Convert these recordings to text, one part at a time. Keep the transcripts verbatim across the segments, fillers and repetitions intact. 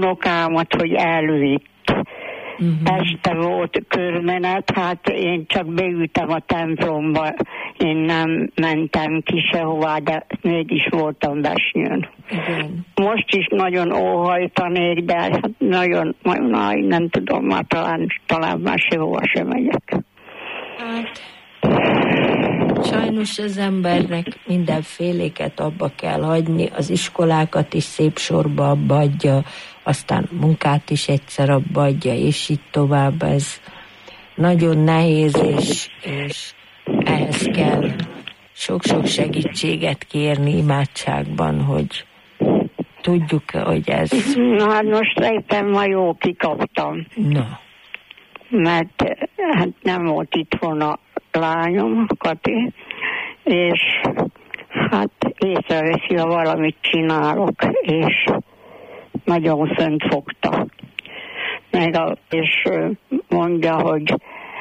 unokámat, hogy elvitt. Uh-huh. Este volt körmenet, hát én csak beültem a templomba, én nem mentem ki sehová, de mégis voltam Besnyőn. Uh-huh. Most is nagyon óhajtanék, de hát nagyon, nagyon, nem tudom, már talán, talán már sehova sem megyek. Hát, sajnos az embernek mindenféléket abba kell hagyni, az iskolákat is szép sorba abba adja, aztán munkát is egyszer abba adja, és így tovább. Ez nagyon nehéz, és, és ehhez kell sok-sok segítséget kérni imádságban, hogy tudjuk, hogy ez... Na hát most éppen ma jó kikaptam. Na. Mert hát nem volt itthon a lányom, Kati, és hát észreveszi, ha valamit csinálok, és nagyon fönt fogta. Meg a, és mondja, hogy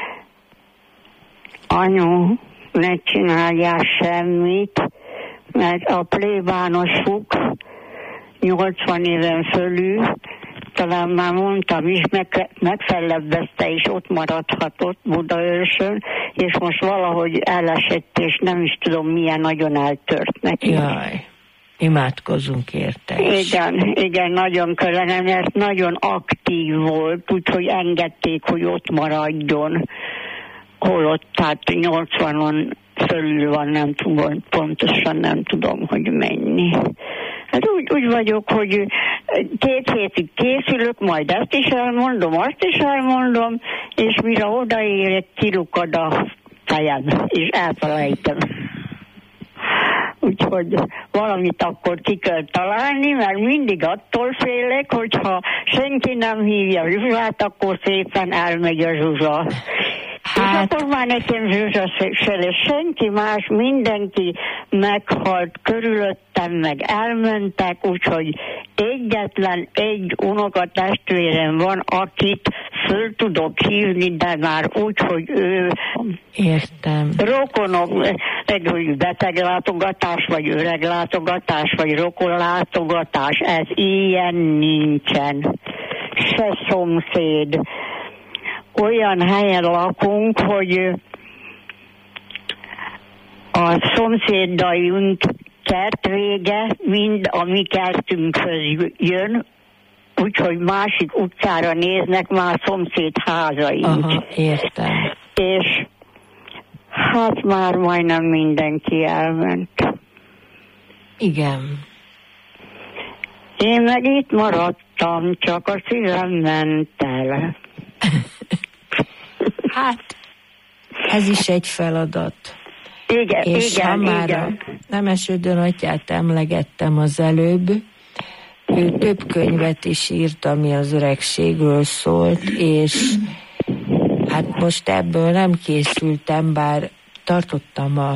anyu, ne csináljál semmit, mert a plébános fuk nyolcvan éven fölül, talán már mondtam is, meg, megfellebbezte, és ott maradhatott Budaörsön, és most valahogy elesett, és nem is tudom, milyen nagyon eltört neki. Jaj, imádkozzunk érte is. Igen, igen, nagyon kellene, mert nagyon aktív volt, úgyhogy engedték, hogy ott maradjon. Holott, tehát nyolcvanon fölül van, nem tudom, pontosan nem tudom, hogy mennyi. Hát úgy, úgy vagyok, hogy két hétig készülök, majd ezt is elmondom, azt is elmondom, és mire odaérek, kirukad a fejem, és elfelejtem. Úgyhogy valamit akkor ki kell találni, mert mindig attól félek, hogyha senki nem hívja Zsuzsát, akkor szépen elmegy a Zsuzsa. Hát... És akkor már nekem Zsuzsa se lesz senki más, mindenki meghalt körülöttem, meg elmentek, úgyhogy egyetlen egy unokatestvérem van, akit föl tudok hívni, de már úgy, hogy ő... Értem. Rokonok, egy beteglátogatás, vagy öreglátogatás, vagy rokonlátogatás, ez ilyen nincsen. Se szomszéd. Olyan helyen lakunk, hogy a szomszédaink kertvége mind a mi kertünkhöz jön, úgyhogy másik utcára néznek már szomszéd házaink. Aha, értem. És hát már majdnem mindenki elment. Igen. Én meg itt maradtam, csak a szívem ment el. Hát, ez is egy feladat. Igen, és igen, ha már igen. a Nemesödön atyát emlegettem az előbb, ő több könyvet is írt, ami az öregségről szólt, és hát most ebből nem készültem, bár tartottam a...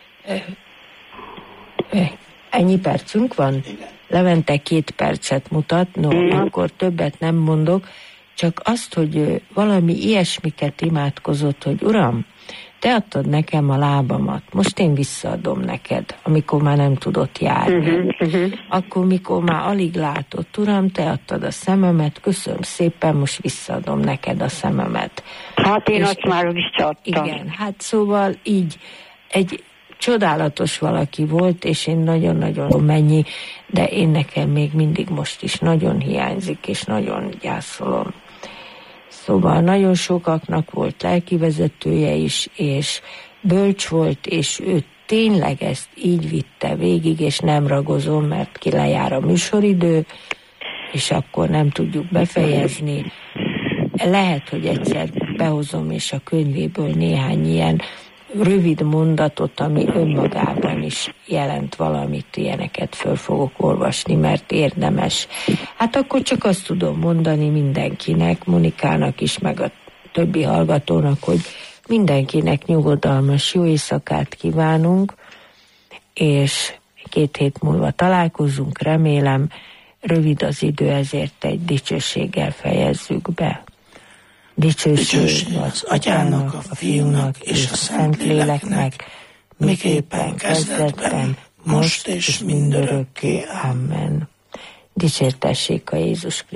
Ennyi percünk van? Levente két percet mutat, no, mm. akkor többet nem mondok, csak azt, hogy valami ilyesmiket imádkozott, hogy Uram, te adtad nekem a lábamat, most én visszaadom neked, amikor már nem tudott járni. Uh-huh, uh-huh. Akkor, mikor már alig látott, Uram, te adtad a szememet, köszönöm szépen, most visszaadom neked a szememet. Hát én azt már visszaadtam. Igen, hát szóval így egy csodálatos valaki volt, és én nagyon-nagyon mennyi, de én nekem még mindig most is nagyon hiányzik, és nagyon gyászolom. Szóval nagyon sokaknak volt lelkivezetője is, és bölcs volt, és ő tényleg ezt így vitte végig, és nem ragozom, mert ki lejár a műsoridő, és akkor nem tudjuk befejezni. Lehet, hogy egyszer behozom, és a könyvéből néhány ilyen rövid mondatot, ami önmagában is jelent valamit, ilyeneket föl fogok olvasni, mert érdemes. Hát akkor csak azt tudom mondani mindenkinek, Monikának is, meg a többi hallgatónak, hogy mindenkinek nyugodalmas jó éjszakát kívánunk, és két hét múlva találkozunk, remélem. Rövid az idő, ezért egy dicsőséggel fejezzük be. Dicsőség az Atyának, a Fiúnak és a Szentléleknek, miképpen kezdetben, most és mindörökké. Amen. Dicsértessék a Jézus Krisztus.